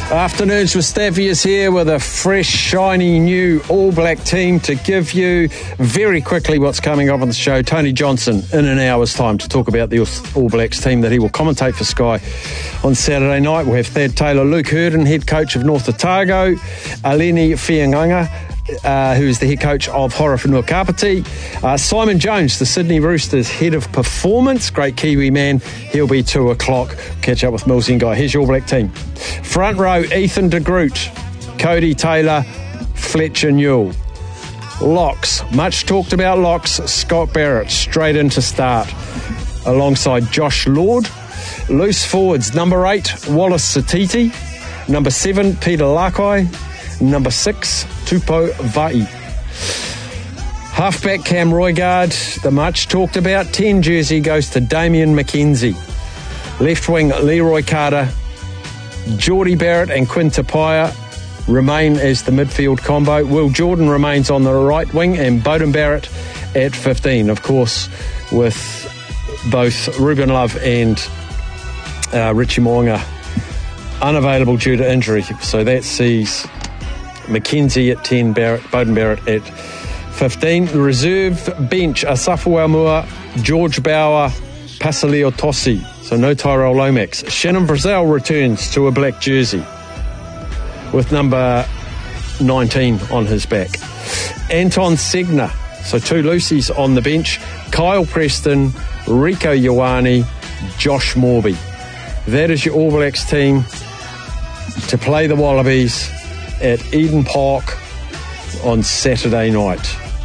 Afternoons with Staffy is here with a fresh, shiny new All Black team to give you very quickly what's coming up on the show. Tony Johnson in an hour's time to talk about the All Blacks team that he will commentate for Sky on Saturday night. We'll have Thad Taylor, Luke Hurden, head coach of North Otago, Aleni Fianganga, who is the head coach of Horowhenua Kapiti. Simon Jones, the Sydney Roosters head of performance, great Kiwi man. He'll be 2 o'clock. Catch up with Mills Guy. Here's your All Black team. Front row, Ethan de Groot, Cody Taylor, Fletcher Newell. Locks, much talked about locks. Scott Barrett straight into start alongside Josh Lord. Loose forwards, number 8, Wallace Satiti. Number 7, Peter Lakai. Number 6, Tupou Vai. Halfback Cam Roigard, the much talked about 10 jersey goes to Damian McKenzie. Left wing Leroy Carter, Geordie Barrett and Quinn Tupaia remain as the midfield combo. Will Jordan remains on the right wing and Beauden Barrett at 15. Of course, with both Ruben Love and Richie Mo'unga unavailable due to injury. So that sees McKenzie at 10, Beauden Barrett at 15. The reserve bench, Asafu Aumua, George Bauer, Pasaleo Tosi. So no Tyrell Lomax. Shannon Frizzell returns to a black jersey with number 19 on his back. Anton Segner, so 2 loosies on the bench. Kyle Preston, Rico Ioane, Josh Morby. That is your All Blacks team to play the Wallabies at Eden Park on Saturday night.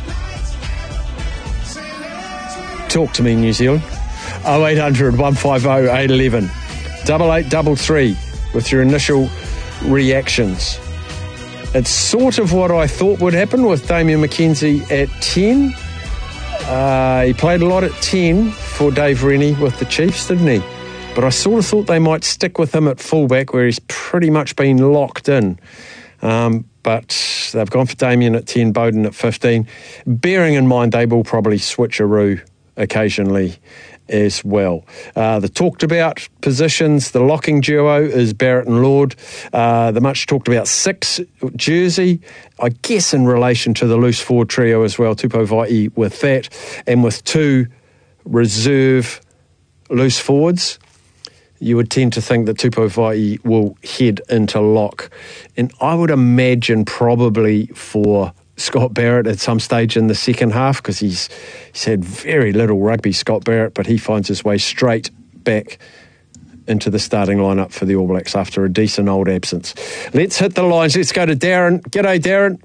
Talk to me, New Zealand. 0800 150 811 8833 with your initial reactions. It's sort of what I thought would happen with Damian McKenzie at 10. He played a lot at 10 for Dave Rennie with the Chiefs, didn't he? But I sort of thought they might stick with him at fullback where he's pretty much been locked in. But they've gone for Damian at 10, Beauden at 15. Bearing in mind they will probably switcheroo occasionally as well. The talked about positions, the locking duo is Barrett and Lord. The much talked about 6 jersey, I guess in relation to the loose forward trio as well, Tupou Vai with that, and with 2 reserve loose forwards. You would tend to think that Tupou Vai will head into lock. And I would imagine probably for Scott Barrett at some stage in the second half, because he's had very little rugby, Scott Barrett, but he finds his way straight back into the starting lineup for the All Blacks after a decent old absence. Let's hit the lines. Let's go to Darren. G'day, Darren.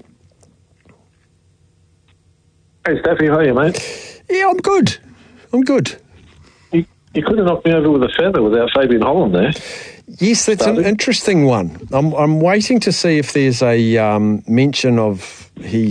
Hey, Staffy, how are you, mate? Yeah, I'm good. You could have knocked me over with a feather without Fabian Holland there. Yes, that's an interesting one. I'm waiting to see if there's a mention of